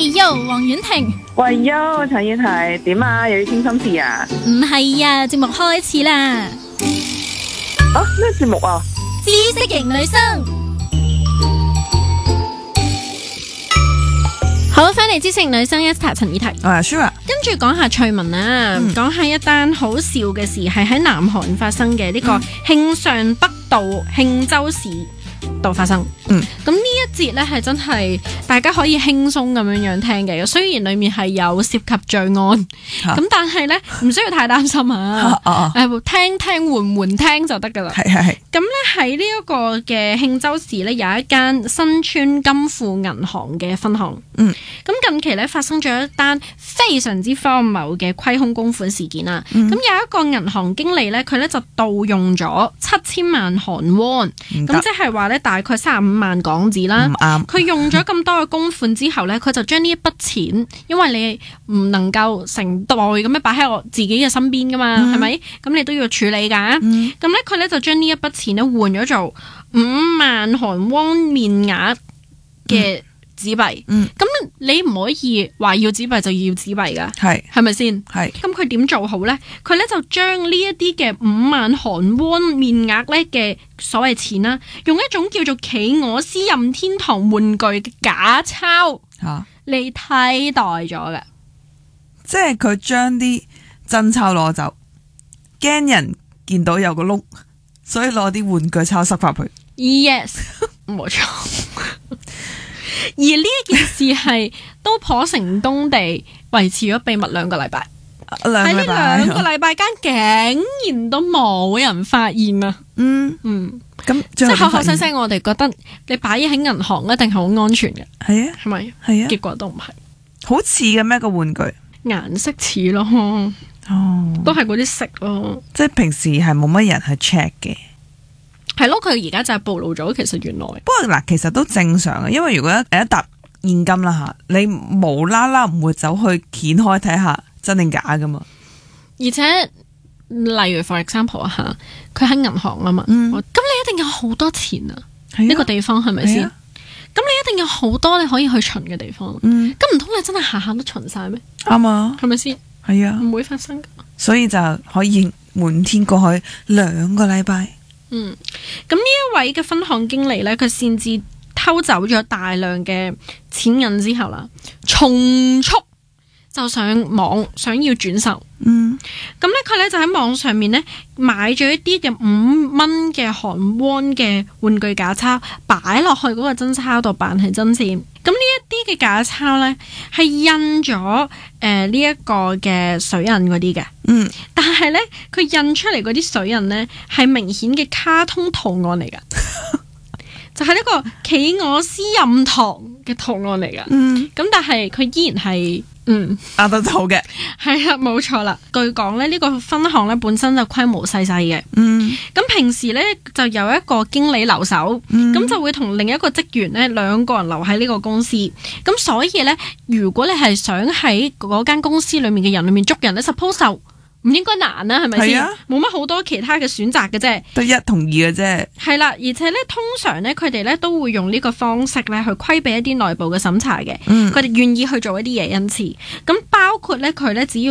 喂喲，黃婉婷。 喂喲，陳燕提點啊？又要傾心事啊？ 唔係啊，節目開始啦。 啊，咩節目啊？ 知識型女生。好，翻嚟知識型女生，Esther陳燕提。 Sure。 跟住講下趣聞啊，講下一單好笑嘅事，係喺南韓發生嘅呢個慶尚北道慶州市度發生。咁呢一節呢係真係大家可以輕鬆咁樣聽嘅，雖然裡面係有涉及罪案，咁但係呢唔需要太擔心啊。聽緩聽就得噶啦。咁呢喺呢一個嘅慶州市呢，有一間新村金富銀行嘅分行。咁近期呢發生咗一單非常之荒謬嘅虧空公款事件啊。咁有一個銀行經理呢，佢呢就盜用咗7000萬韓元，咁即係話呢大概35萬港紙啦。佢用咗咁多嘅公款之後呢，佢就將呢一筆錢，因為你唔能夠成袋咁樣擺喺我自己嘅身邊噶嘛，係咪？咁你都要處理噶。咁呢，佢呢就將呢一筆錢呢換咗做5萬韓元面額嘅紙幣。咁你唔可以話要紙幣就要紙幣噶，係咪先？咁佢點做好呢？佢呢就將呢一啲嘅5萬韓元面額呢嘅所謂錢啦，用一種叫做企鵝私任天堂玩具嘅假鈔嚟替代咗嘅。 即係佢將啲真鈔攞走，驚人見到有個窿，所以攞啲玩具鈔塞翻去。 Yes， 冇錯。而呢一件事係都頗成功地維持咗秘密2個禮拜。喺呢2個禮拜間，竟然都冇人發現啊！ 咁即係口口聲聲，我哋覺得你擺嘢喺銀行一定係好安全嘅。 係啊， 係咪？ 係啊， 結果都唔係。 好似嘅咩個玩具？ 顏色似咯，都係嗰啲色咯。 即係平時係冇乜人去 check 嘅。 係咯，佢而家就係暴露咗，其實原來。 不過嗱，其實都正常嘅，因為如果一沓現金啦吓，你無啦啦唔會走去掀開睇下真定假噶嘛。而且例如 for example 啊吓，佢喺銀行啊嘛，咁你一定有好多錢啊，呢個地方係咪先？咁你一定有好多你可以去巡嘅地方。咁唔通你真係下下都巡晒咩？ 啱啊， 係咪先？ 係啊， 唔會發生噶。所以就可以瞞天過去2個禮拜。 咁呢一位嘅分行經理呢，佢擅自偷走咗大量嘅錢銀之後啦，從速就上網想要轉售。咁呢，佢呢就喺網上面呢買咗一啲嘅5蚊嘅韓元嘅玩具假鈔，擺落去嗰個真鈔度扮係真錢。咁呢一啲嘅假鈔呢，係印咗呢一個嘅水印嗰啲嘅。但係呢，佢印出嚟嗰啲水印呢，係明顯嘅卡通圖案嚟噶，就係呢個企鵝私任堂嘅圖案嚟噶。咁但係佢依然係壓得到嘅。 係啊，冇錯啦。據講咧，呢個分行咧本身就規模細細嘅。咁平時咧就有一個經理留守，咁就會同另一個職員咧2個人留喺呢個公司。咁所以咧，如果你係想喺嗰間公司裏面嘅人裏面捉人咧 ，suppose 就唔應該難啦，係咪先？冇乜好多其他嘅選擇嘅啫， 得1同2嘅啫。係啦， 而且咧通常咧佢哋咧都會用呢個方式咧去規避一啲內部嘅審查嘅。佢哋願意去做一啲嘢，因此咁包括咧佢咧只要